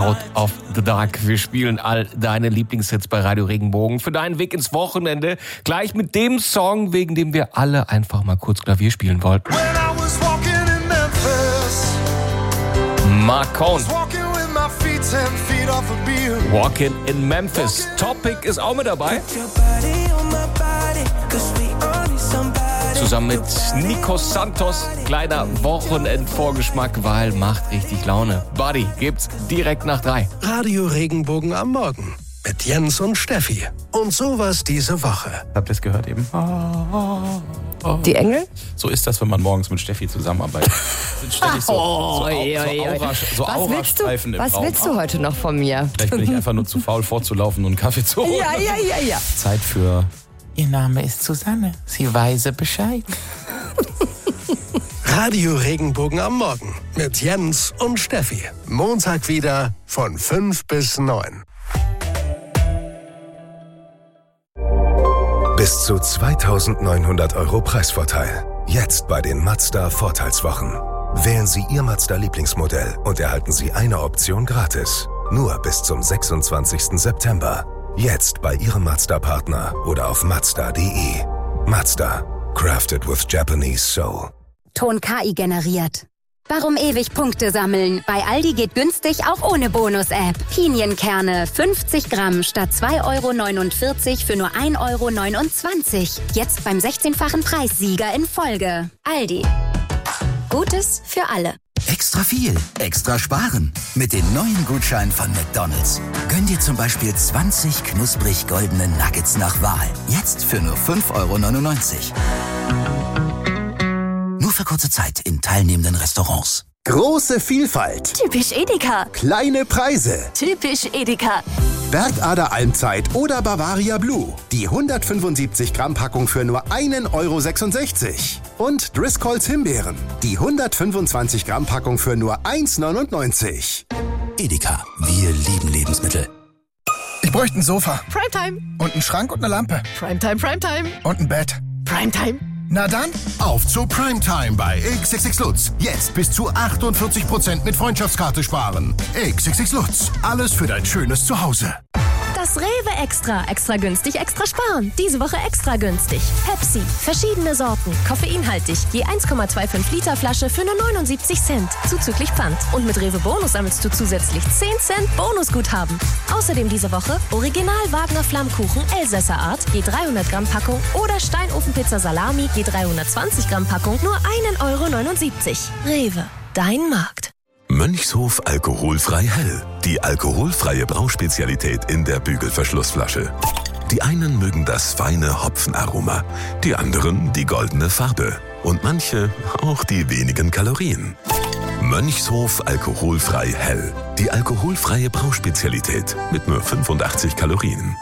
Out of the Dark. Wir spielen all deine Lieblingshits bei Radio Regenbogen für deinen Weg ins Wochenende. Gleich mit dem Song, wegen dem wir alle einfach mal kurz Klavier spielen wollten. Mark Cohn. Walking in Memphis. Topic ist auch mit dabei. Zusammen mit Nico Santos. Kleiner Wochenendvorgeschmack, weil macht richtig Laune. Buddy gibt's direkt nach 3. Radio Regenbogen am Morgen. Mit Jens und Steffi. Und sowas diese Woche. Habt ihr es gehört eben? Die Engel? So ist das, wenn man morgens mit Steffi zusammenarbeitet. Sind ständig so Aurastreifen im Raum. Was willst du heute noch von mir? Vielleicht bin ich einfach nur zu faul vorzulaufen und einen Kaffee zu holen. Ja. Zeit für... Ihr Name ist Susanne. Sie weiß Bescheid. Radio Regenbogen am Morgen. Mit Jens und Steffi. Montag wieder von 5 bis 9. Bis zu 2.900 € Preisvorteil. Jetzt bei den Mazda Vorteilswochen. Wählen Sie Ihr Mazda-Lieblingsmodell und erhalten Sie eine Option gratis. Nur bis zum 26. September. Jetzt bei Ihrem Mazda-Partner oder auf Mazda.de. Mazda. Crafted with Japanese soul. Ton KI generiert. Warum ewig Punkte sammeln? Bei Aldi geht günstig auch ohne Bonus-App. Pinienkerne 50 Gramm statt 2,49 € für nur 1,29 €. Jetzt beim 16-fachen Preissieger in Folge. Aldi. Gutes für alle. Extra viel, extra sparen. Mit den neuen Gutscheinen von McDonald's. Gönn dir zum Beispiel 20 knusprig goldene Nuggets nach Wahl. Jetzt für nur 5,99 €. Nur für kurze Zeit in teilnehmenden Restaurants. Große Vielfalt. Typisch Edeka. Kleine Preise. Typisch Edeka. Bergader Almzeit oder Bavaria Blue. Die 175 Gramm Packung für nur 1,66 €. Und Driscolls Himbeeren. Die 125 Gramm Packung für nur 1,99 €. Edeka, wir lieben Lebensmittel. Ich bräuchte ein Sofa. Primetime. Und einen Schrank und eine Lampe. Primetime. Und ein Bett. Primetime. Na dann, auf zu Primetime bei XXX Lutz. Jetzt bis zu 48% mit Freundschaftskarte sparen. XXX Lutz. Alles für dein schönes Zuhause. Das Rewe Extra. Extra günstig, extra sparen. Diese Woche extra günstig. Pepsi. Verschiedene Sorten. Koffeinhaltig. Je 1,25 Liter Flasche für nur 79 Cent. Zuzüglich Pfand. Und mit Rewe Bonus sammelst du zusätzlich 10 Cent Bonusguthaben. Außerdem diese Woche Original Wagner Flammkuchen Elsässer Art. Je 300 Gramm Packung. Oder Steinofenpizza Salami. Je 320 Gramm Packung. Nur 1,79 €. Rewe. Dein Markt. Mönchshof alkoholfrei hell. Die alkoholfreie Brauspezialität in der Bügelverschlussflasche. Die einen mögen das feine Hopfenaroma, die anderen die goldene Farbe und manche auch die wenigen Kalorien. Mönchshof alkoholfrei hell. Die alkoholfreie Brauspezialität mit nur 85 Kalorien.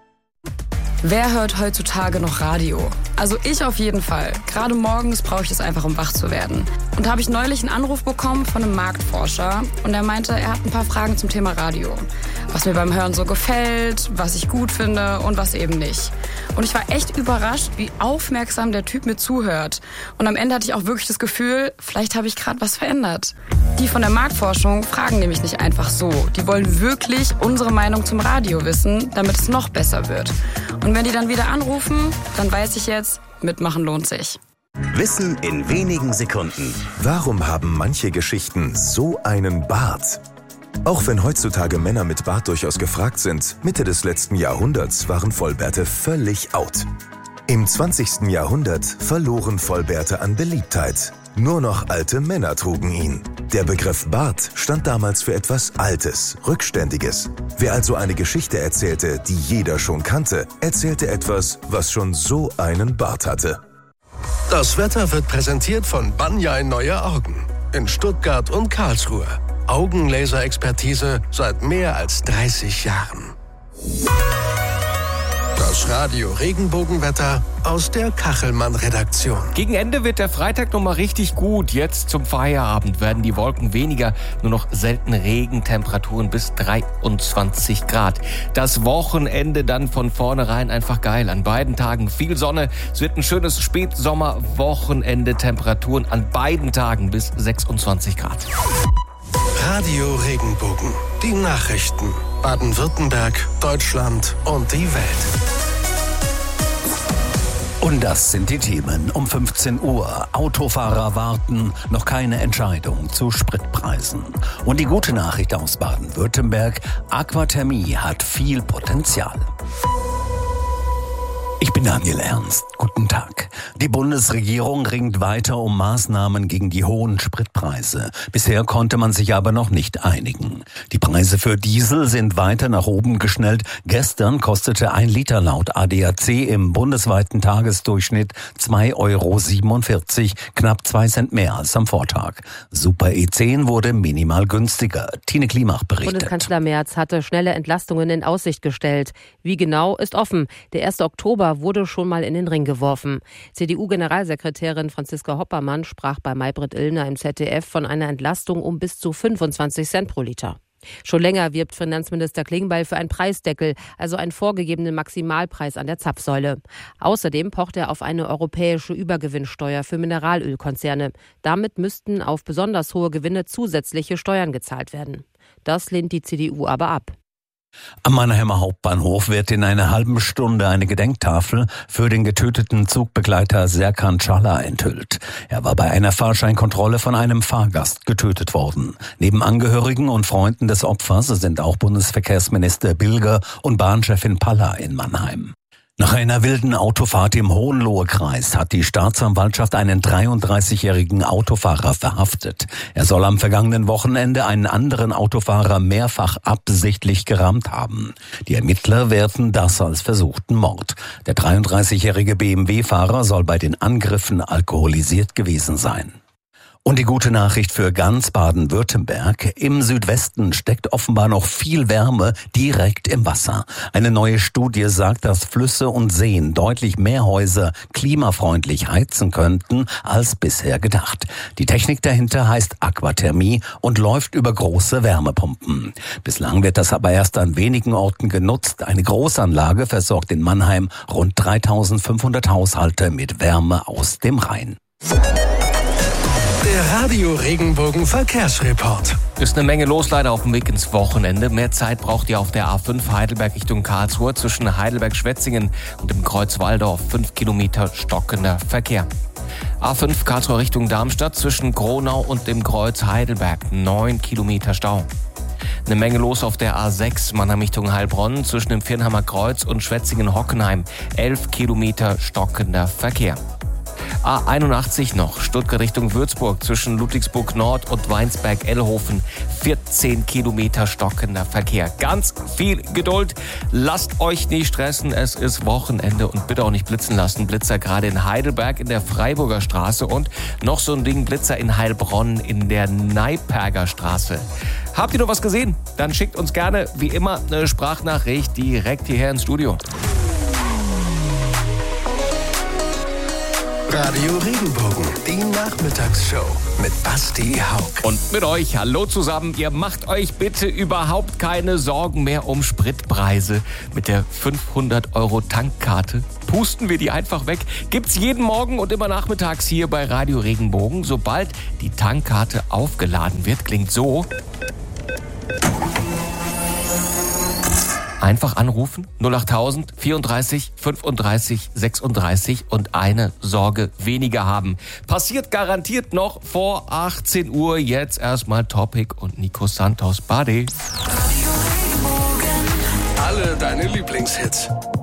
Wer hört heutzutage noch Radio? Also ich auf jeden Fall. Gerade morgens brauche ich es einfach, um wach zu werden. Und da habe ich neulich einen Anruf bekommen von einem Marktforscher und er meinte, er hat ein paar Fragen zum Thema Radio. Was mir beim Hören so gefällt, was ich gut finde und was eben nicht. Und ich war echt überrascht, wie aufmerksam der Typ mir zuhört. Und am Ende hatte ich auch wirklich das Gefühl, vielleicht habe ich gerade was verändert. Die von der Marktforschung fragen nämlich nicht einfach so. Die wollen wirklich unsere Meinung zum Radio wissen, damit es noch besser wird. Und wenn die dann wieder anrufen, dann weiß ich jetzt, mitmachen lohnt sich. Wissen in wenigen Sekunden. Warum haben manche Geschichten so einen Bart? Auch wenn heutzutage Männer mit Bart durchaus gefragt sind, Mitte des letzten Jahrhunderts waren Vollbärte völlig out. Im 20. Jahrhundert verloren Vollbärte an Beliebtheit. Nur noch alte Männer trugen ihn. Der Begriff Bart stand damals für etwas Altes, Rückständiges. Wer also eine Geschichte erzählte, die jeder schon kannte, erzählte etwas, was schon so einen Bart hatte. Das Wetter wird präsentiert von Banjai Neue Augen. In Stuttgart und Karlsruhe. Augenlaser-Expertise seit mehr als 30 Jahren. Das Radio Regenbogenwetter aus der Kachelmann-Redaktion. Gegen Ende wird der Freitag nochmal richtig gut. Jetzt zum Feierabend werden die Wolken weniger, nur noch selten Regentemperaturen bis 23 Grad. Das Wochenende dann von vornherein einfach geil. An beiden Tagen viel Sonne. Es wird ein schönes Spätsommer-Wochenende. Temperaturen an beiden Tagen bis 26 Grad. Radio Regenbogen. Die Nachrichten. Baden-Württemberg, Deutschland und die Welt. Und das sind die Themen um 15 Uhr. Autofahrer warten, noch keine Entscheidung zu Spritpreisen. Und die gute Nachricht aus Baden-Württemberg, Aquathermie hat viel Potenzial. Ich bin Daniel Ernst. Guten Tag. Die Bundesregierung ringt weiter um Maßnahmen gegen die hohen Spritpreise. Bisher konnte man sich aber noch nicht einigen. Die Preise für Diesel sind weiter nach oben geschnellt. Gestern kostete 1 Liter laut ADAC im bundesweiten Tagesdurchschnitt 2,47 €, knapp 2 Cent mehr als am Vortag. Super E10 wurde minimal günstiger. Tine Klimach berichtet. Bundeskanzler Merz hatte schnelle Entlastungen in Aussicht gestellt. Wie genau, ist offen. Der 1. Oktober wurde schon mal in den Ring geworfen. CDU-Generalsekretärin Franziska Hoppermann sprach bei Maybrit Illner im ZDF von einer Entlastung um bis zu 25 Cent pro Liter. Schon länger wirbt Finanzminister Klingbeil für einen Preisdeckel, also einen vorgegebenen Maximalpreis an der Zapfsäule. Außerdem pocht er auf eine europäische Übergewinnsteuer für Mineralölkonzerne. Damit müssten auf besonders hohe Gewinne zusätzliche Steuern gezahlt werden. Das lehnt die CDU aber ab. Am Mannheimer Hauptbahnhof wird in einer halben Stunde eine Gedenktafel für den getöteten Zugbegleiter Serkan Çağlar enthüllt. Er war bei einer Fahrscheinkontrolle von einem Fahrgast getötet worden. Neben Angehörigen und Freunden des Opfers sind auch Bundesverkehrsminister Bilger und Bahnchefin Palla in Mannheim. Nach einer wilden Autofahrt im Hohenlohe-Kreis hat die Staatsanwaltschaft einen 33-jährigen Autofahrer verhaftet. Er soll am vergangenen Wochenende einen anderen Autofahrer mehrfach absichtlich gerammt haben. Die Ermittler werten das als versuchten Mord. Der 33-jährige BMW-Fahrer soll bei den Angriffen alkoholisiert gewesen sein. Und die gute Nachricht für ganz Baden-Württemberg: Im Südwesten steckt offenbar noch viel Wärme direkt im Wasser. Eine neue Studie sagt, dass Flüsse und Seen deutlich mehr Häuser klimafreundlich heizen könnten als bisher gedacht. Die Technik dahinter heißt Aquathermie und läuft über große Wärmepumpen. Bislang wird das aber erst an wenigen Orten genutzt. Eine Großanlage versorgt in Mannheim rund 3.500 Haushalte mit Wärme aus dem Rhein. Der Radio Regenbogen Verkehrsreport. Ist eine Menge los leider auf dem Weg ins Wochenende. Mehr Zeit braucht ihr auf der A5 Heidelberg Richtung Karlsruhe zwischen Heidelberg-Schwetzingen und dem Kreuz Walldorf. 5 Kilometer stockender Verkehr. A5 Karlsruhe Richtung Darmstadt zwischen Gronau und dem Kreuz Heidelberg. 9 Kilometer Stau. Eine Menge los auf der A6 Mannheim Richtung Heilbronn zwischen dem Viernheimer Kreuz und Schwetzingen-Hockenheim. 11 Kilometer stockender Verkehr. A81 noch, Stuttgart Richtung Würzburg zwischen Ludwigsburg Nord und Weinsberg-Ellhofen. 14 Kilometer stockender Verkehr. Ganz viel Geduld. Lasst euch nicht stressen, es ist Wochenende und bitte auch nicht blitzen lassen. Blitzer gerade in Heidelberg in der Freiburger Straße und noch so ein Ding Blitzer in Heilbronn in der Neiperger Straße. Habt ihr noch was gesehen? Dann schickt uns gerne wie immer eine Sprachnachricht direkt hierher ins Studio. Radio Regenbogen, die Nachmittagsshow mit Basti Haug. Und mit euch, hallo zusammen. Ihr macht euch bitte überhaupt keine Sorgen mehr um Spritpreise. Mit der 500-Euro-Tankkarte pusten wir die einfach weg. Gibt's jeden Morgen und immer nachmittags hier bei Radio Regenbogen. Sobald die Tankkarte aufgeladen wird, klingt so. Einfach anrufen, 08000 34 35 36 und eine Sorge weniger haben. Passiert garantiert noch vor 18 Uhr. Jetzt erstmal Topic und Nico Santos. Bade. Alle deine Lieblingshits.